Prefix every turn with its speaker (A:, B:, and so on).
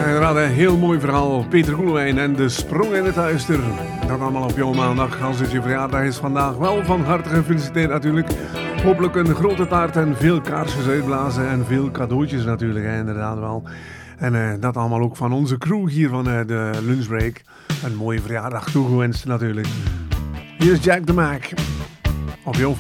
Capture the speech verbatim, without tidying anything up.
A: Inderdaad, een heel mooi verhaal. Peter Koelewijn en de sprong in het duister. Dat allemaal op jouw maandag. Als het je verjaardag is vandaag, wel van harte gefeliciteerd natuurlijk. Hopelijk een grote taart en veel kaarsjes uitblazen en veel cadeautjes natuurlijk, hè, inderdaad wel. En uh, dat allemaal ook van onze crew hier van uh, de lunchbreak. Een mooie verjaardag toegewenst natuurlijk. Hier is Jack de Mac. Op jouw